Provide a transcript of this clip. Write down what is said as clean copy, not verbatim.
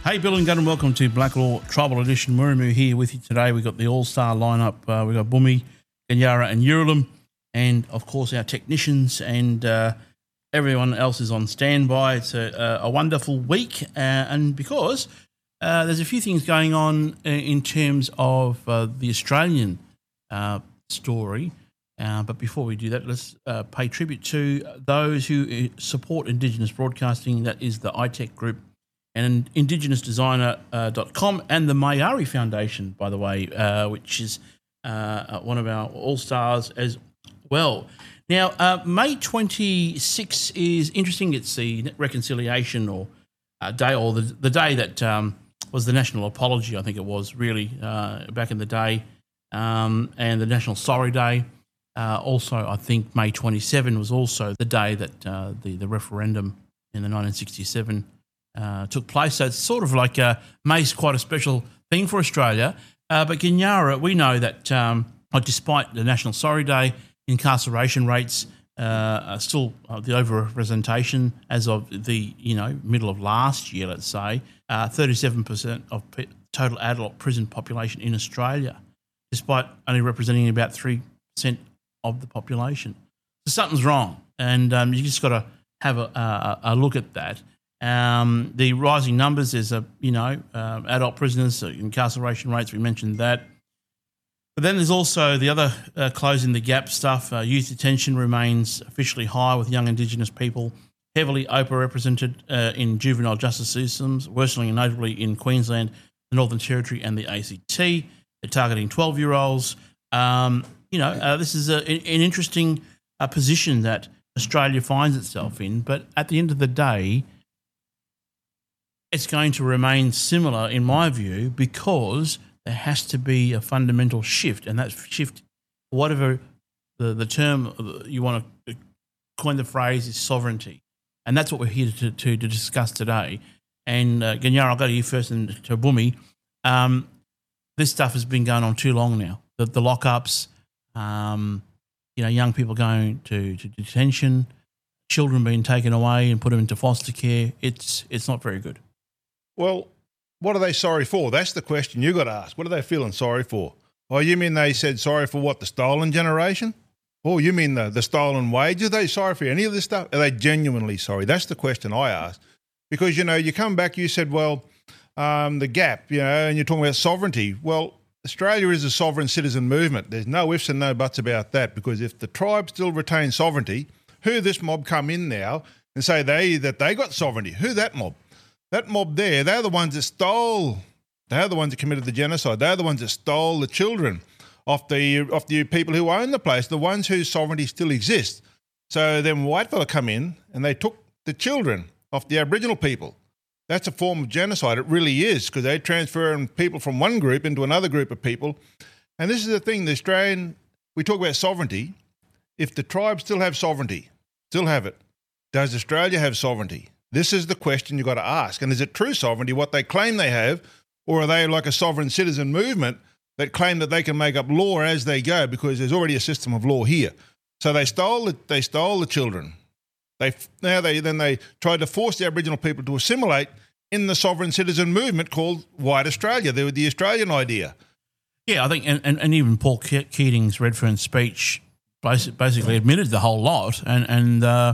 Hey, Bill and Gunn, and welcome to Blacklaw Tribal Edition. Murimu here with you today. We've got the all-star lineup. We've got Bumi, Ganyara and Yuralim, and, of course, our technicians and everyone else is on standby. It's a wonderful week, and because there's a few things going on in terms of the Australian story. But before we do that, let's pay tribute to those who support Indigenous broadcasting. That is the iTech Group and IndigenousDesigner.com and the Mayari Foundation, by the way, which is one of our all-stars as well. Now, May 26 is interesting. It's the reconciliation or day, or the day that was the National Apology, I think it was, really, back in the day, and the National Sorry Day. Also, I think May 27 was also the day that the referendum in the 1967 took place. So it's sort of like May's quite a special thing for Australia. But Ganyara, we know that despite the National Sorry Day, incarceration rates are still the overrepresentation as of the middle of last year, let's say, 37% of total adult prison population in Australia, despite only representing about 3% of the population. So something's wrong, and you just got to have a look at that. The rising numbers is adult prisoners, incarceration rates. We mentioned that, but then there's also the other closing the gap stuff. Youth detention remains officially high, with young Indigenous people heavily overrepresented in juvenile justice systems, worsening notably in Queensland, the Northern Territory, and the ACT. They're targeting 12-year-olds. This is an interesting position that Australia finds itself in, but at the end of the day, it's going to remain similar, in my view, because there has to be a fundamental shift, and that shift, whatever the term you want to coin the phrase, is sovereignty. And that's what we're here to discuss today. And Ganyara, I'll go to you first, and to Bumi. This stuff has been going on too long now. The lockups, young people going to detention, children being taken away and put them into foster care. It's not very good. Well, what are they sorry for? That's the question you got to ask. What are they feeling sorry for? Oh, you mean they said sorry for what, the stolen generation? Oh, you mean the stolen wages? Are they sorry for any of this stuff? Are they genuinely sorry? That's the question I ask. Because, you come back, you said, well, the gap, and you're talking about sovereignty. Well, Australia is a sovereign citizen movement. There's no ifs and no buts about that, because if the tribe still retain sovereignty, who this mob come in now and say that they got sovereignty? Who that mob? That mob there, they're the ones that stole. They're the ones that committed the genocide. They're the ones that stole the children off the people who own the place, the ones whose sovereignty still exists. So then white fella come in and they took the children off the Aboriginal people. That's a form of genocide. It really is, because they're transferring people from one group into another group of people. And this is the thing, we talk about sovereignty. If the tribes still have sovereignty, still have it, does Australia have sovereignty? This is the question you've got to ask. And is it true sovereignty, what they claim they have, or are they like a sovereign citizen movement that claim that they can make up law as they go, because there's already a system of law here? So they stole the children. They tried to force the Aboriginal people to assimilate in the sovereign citizen movement called White Australia. They were the Australian idea. Yeah, I think, and even Paul Keating's Redfern speech basically admitted the whole lot, and